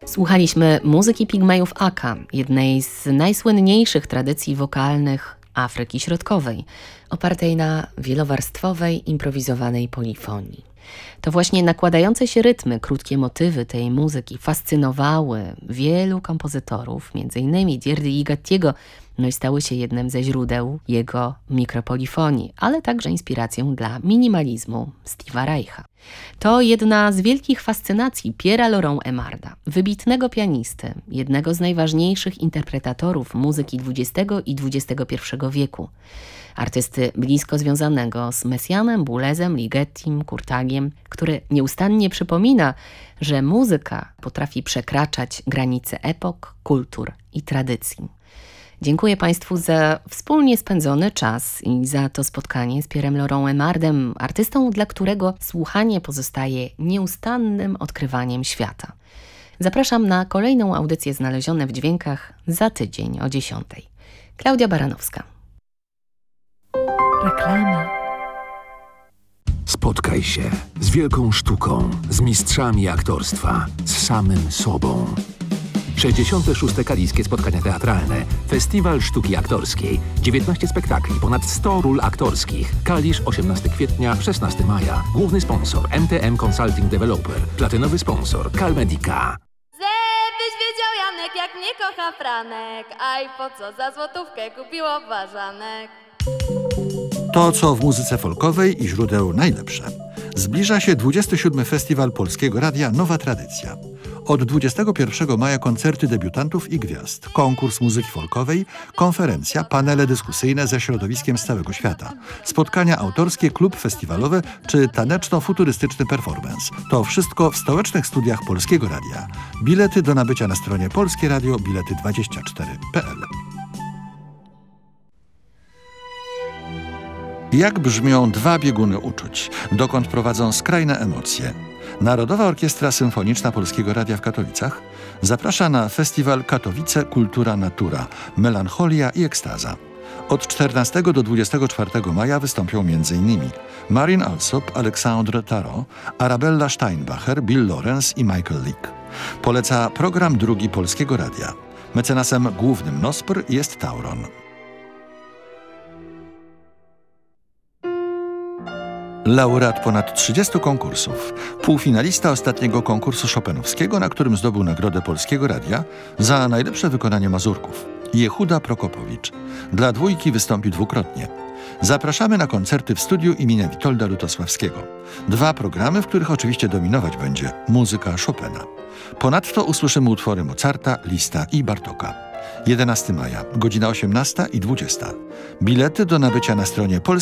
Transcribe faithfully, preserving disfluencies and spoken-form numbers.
Słuchaliśmy muzyki Pigmejów Aka, jednej z najsłynniejszych tradycji wokalnych Afryki Środkowej, opartej na wielowarstwowej, improwizowanej polifonii. To właśnie nakładające się rytmy, krótkie motywy tej muzyki fascynowały wielu kompozytorów, między innymi Dierdy Ligattiego, no i stały się jednym ze źródeł jego mikropolifonii, ale także inspiracją dla minimalizmu Steve'a Reicha. To jedna z wielkich fascynacji Pierre'a Laurent Emarda, wybitnego pianisty, jednego z najważniejszych interpretatorów muzyki dwudziestego i dwudziestego pierwszego wieku. Artysty blisko związanego z Messianem, Boulezem, Ligettim, Kurtagiem, który nieustannie przypomina, że muzyka potrafi przekraczać granice epok, kultur i tradycji. Dziękuję Państwu za wspólnie spędzony czas i za to spotkanie z Pierre'em Laurent Emardem, artystą, dla którego słuchanie pozostaje nieustannym odkrywaniem świata. Zapraszam na kolejną audycję Znalezione w dźwiękach za tydzień o dziesiątej. Klaudia Baranowska. Reklama. Spotkaj się z wielką sztuką, z mistrzami aktorstwa, z samym sobą. sześćdziesiąte szóste Kaliskie Spotkania Teatralne. Festiwal Sztuki Aktorskiej. dziewiętnaście spektakli, ponad sto ról aktorskich. Kalisz, osiemnastego kwietnia, szesnastego maja. Główny sponsor M T M Consulting Developer. Platynowy sponsor Calmedica. Żebyś wiedział, Janek, jak mnie kocha Franek. Aj, po co za złotówkę kupiło ważanek. To, co w muzyce folkowej i źródeł najlepsze. Zbliża się dwudziesty siódmy Festiwal Polskiego Radia Nowa Tradycja. Od dwudziestego pierwszego maja koncerty debiutantów i gwiazd, konkurs muzyki folkowej, konferencja, panele dyskusyjne ze środowiskiem z całego świata, spotkania autorskie, klub festiwalowy czy taneczno-futurystyczny performance. To wszystko w stołecznych studiach Polskiego Radia. Bilety do nabycia na stronie Polskie Radio Bilety dwadzieścia cztery kropka p l. Jak brzmią dwa bieguny uczuć, dokąd prowadzą skrajne emocje? Narodowa Orkiestra Symfoniczna Polskiego Radia w Katowicach zaprasza na festiwal Katowice Kultura Natura, Melancholia i Ekstaza. Od czternastego do dwudziestego czwartego maja wystąpią m.in. Marin Alsop, Aleksandr Tarot, Arabella Steinbacher, Bill Lawrence i Michael Leake. Poleca program drugi Polskiego Radia. Mecenasem głównym Nospr jest Tauron. Laureat ponad trzydziestu konkursów, półfinalista ostatniego konkursu chopinowskiego, na którym zdobył Nagrodę Polskiego Radia za najlepsze wykonanie mazurków. Jehuda Prokopowicz. Dla dwójki wystąpi dwukrotnie. Zapraszamy na koncerty w studiu imienia Witolda Lutosławskiego. Dwa programy, w których oczywiście dominować będzie muzyka Chopina. Ponadto usłyszymy utwory Mozarta, Lista i Bartoka. jedenastego maja, godzina osiemnasta i dwudziesta. Bilety do nabycia na stronie Polskiego